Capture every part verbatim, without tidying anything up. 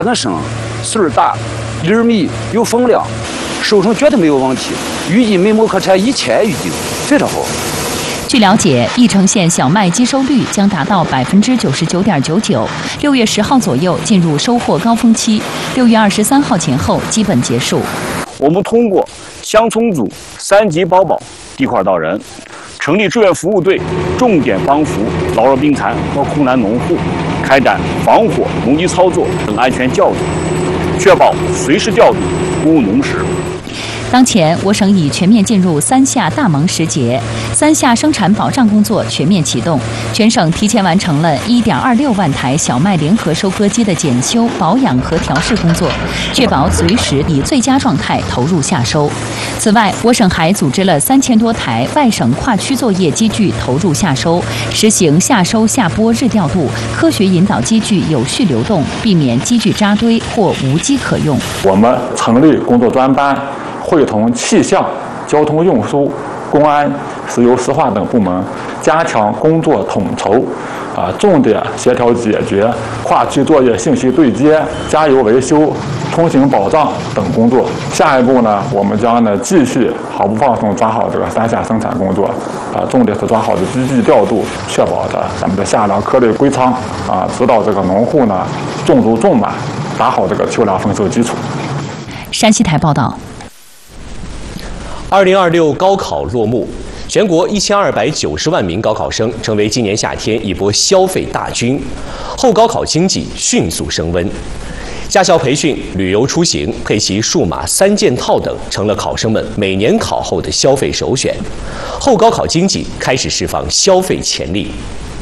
那生穗儿大，粒儿密有分量，收成绝对没有问题。预计每亩可产一千余斤，非常好。 据了解，义城县小麦基收率将达到百分之九十九点九九，六月十号左右进入收获高峰期，六月二十三号前后基本结束。 我们通过乡村组三级保保、地块到人，成立志愿服务队，重点帮扶老弱病残和困难农户，开展防火、农机操作等安全教育，确保随时调度谷物农时。 当前，我省已全面进入三夏大忙时节，三夏生产保障工作全面启动，全省提前完成了一点二六万台小麦联合收割机的检修、保养和调试工作，确保随时以最佳状态投入夏收。此外，我省还组织了三千多台外省跨区作业机具投入夏收，实行夏收夏播日调度，科学引导机具有序流动，避免机具扎堆或无机可用。 我们成立工作专班，会同气象、交通运输、公安、石油石化等部门加强工作统筹，啊，重点协调解决跨区作业信息对接、加油维修、通行保障等工作。下一步呢，我们将呢继续毫不放松抓好这个三夏生产工作，啊，重点是抓好的机具调度，确保的咱们的夏粮颗粒归仓，啊，指导这个农户呢种足种满，打好这个秋粮丰收基础。 山西台报道。 二零二六高考落幕，全国一千二百九十万名高考生成为今年夏天一波消费大军，后高考经济迅速升温。驾校培训、旅游出行、配齐数码三件套等，成了考生们每年考后的消费首选。后高考经济开始释放消费潜力。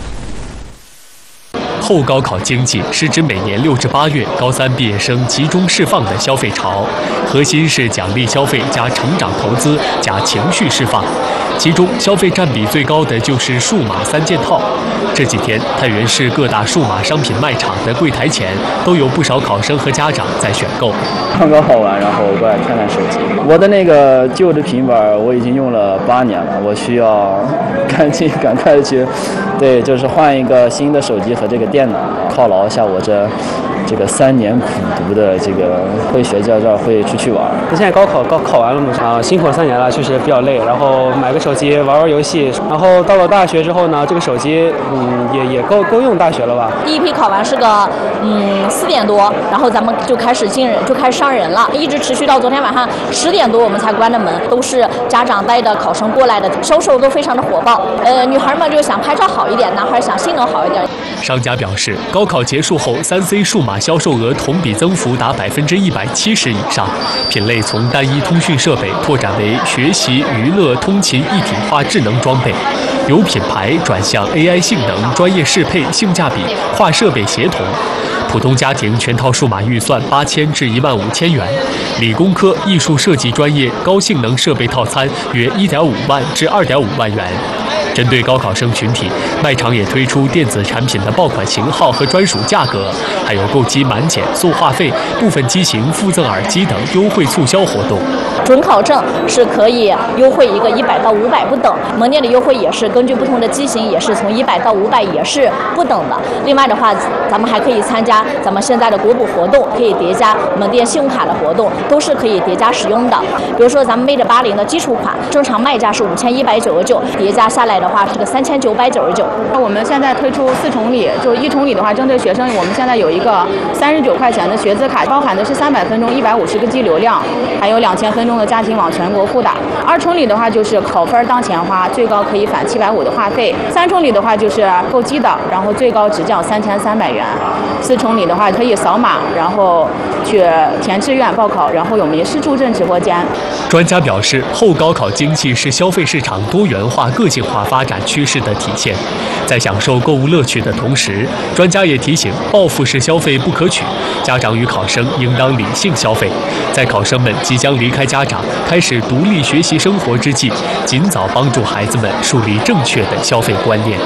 后高考经济是指每年六至八月高三毕业生集中释放的消费潮，核心是奖励消费加成长投资加情绪释放。其中消费占比最高的就是数码三件套。这几天，太原市各大数码商品卖场的柜台前都有不少考生和家长在选购。 刚刚考完，然后过来看看手机。我的那个旧的平板我已经用了八年了，我需要赶紧赶快的去，对，就是换一个新的手机和这个电脑，犒劳一下我这这个三年苦读的这个会学驾照，会出去玩。 现在高考高考完了嘛，啊，辛苦了三年了，确实比较累。然后买个手机玩玩游戏，然后到了大学之后呢，这个手机嗯也也够够用大学了吧？ 第一批考完是个嗯四点多，然后咱们就开始进人就开始上人了，一直持续到昨天晚上十点多我们才关的门，都是家长带的考生过来的，销售都非常的火爆。呃，女孩们就想拍照好一点，男孩想性能好一点。 商家表示，高考结束后，三 C 数码销售额同比增幅达百分之一百七十以上，品类从单一通讯设备拓展为学习、娱乐、通勤一体化智能装备，由品牌转向 A I 性能、专业适配、性价比、跨设备协同。普通家庭全套数码预算八千至一万五千元，理工科、艺术设计专业高性能设备套餐约一点五万至二点五万元。针对高考生群体，卖场也推出电子产品的爆款型号和专属价格，还有购机满减、送话费、部分机型附赠耳机等优惠促销活动。 准考证是可以优惠一个一百到五百不等，门店的优惠也是根据不同的机型，也是从一百到五百也是不等的。另外的话，咱们还可以参加咱们现在的国补活动，可以叠加门店信用卡的活动，都是可以叠加使用的。比如说咱们 Mate 八零的基础款，正常卖价是五千一百九十九，叠加下来的话是个三千九百九十九。 我们现在推出四重礼，就一重礼的话，针对学生，我们现在有一个三十九块钱的学资卡，包含的是三百分钟、一百五十个 G 流量，还有两千分钟的家庭网全国互打。二重礼的话就是考分当前花，最高可以返七百五的话费。三重礼的话就是购机的，然后最高只缴三千三百元。四重礼的话可以扫码，然后去填志愿报考，然后有名师助阵直播间。 专家表示，后高考经济是消费市场多元化、个性化发展趋势的体现。在享受购物乐趣的同时，专家也提醒，报复式消费不可取，家长与考生应当理性消费。在考生们即将离开家长，开始独立学习生活之际，尽早帮助孩子们树立正确的消费观念。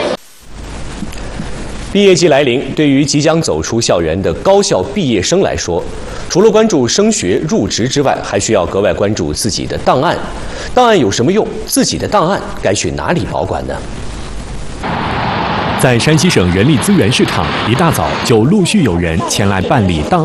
毕业季来临，对于即将走出校园的高校毕业生来说，除了关注升学入职之外，还需要格外关注自己的档案。档案有什么用？自己的档案该去哪里保管呢？ 在山西省人力资源市场，一大早就陆续有人前来办理档案。